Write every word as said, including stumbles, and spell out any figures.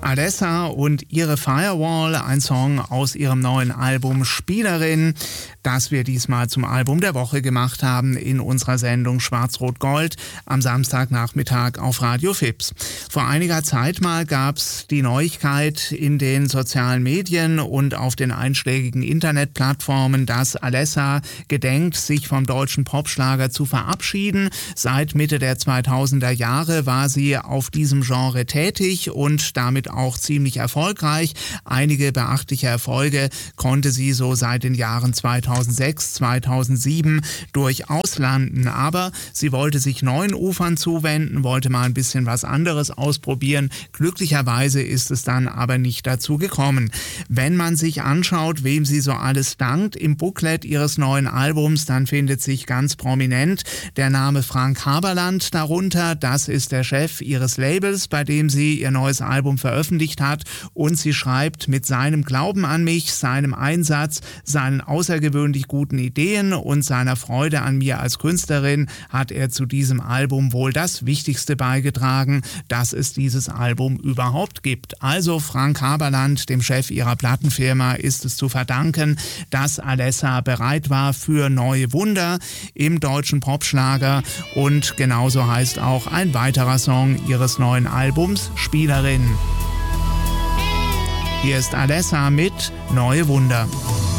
Alessa und ihre Firewall, ein Song aus ihrem neuen Album Spielerin, das wir diesmal zum Album der Woche gemacht haben in unserer Sendung Schwarz-Rot-Gold am Samstagnachmittag auf Radio Fips. Vor einiger Zeit mal gab's die Neuigkeit in den sozialen Medien und auf den einschlägigen Internetplattformen, dass Alessa gedenkt, sich vom deutschen Popschlager zu verabschieden. Seit Mitte der zweitausender Jahre war sie auf diesem Genre tätig und damit auch ziemlich erfolgreich. Einige beachtliche Erfolge konnte sie so seit den Jahren zweitausendsechs, zweitausendsieben durchaus landen. Aber sie wollte sich neuen Ufern zuwenden, wollte mal ein bisschen was anderes ausprobieren. Glücklicherweise ist es dann aber nicht dazu gekommen. Wenn man sich anschaut, wem sie so alles dankt im Booklet ihres neuen Albums, dann findet sich ganz prominent der Name Frank Haberland darunter. Das ist der Chef ihres Labels, bei dem sie ihr neues Album veröffentlicht hat. Und sie schreibt, mit seinem Glauben an mich, seinem Einsatz, seinen außergewöhnlich guten Ideen und seiner Freude an mir als Künstlerin hat er zu diesem Album wohl das Wichtigste beigetragen, dass es dieses Album überhaupt gibt. Also Frank Haberland, dem Chef ihrer Plattenfirma, ist es zu verdanken, dass Alessa bereit war für neue Wunder im deutschen Popschlager. Und genauso heißt auch ein weiterer Song ihres neuen Albums, Spielerin. Hier ist Alessa mit Neue Wunder.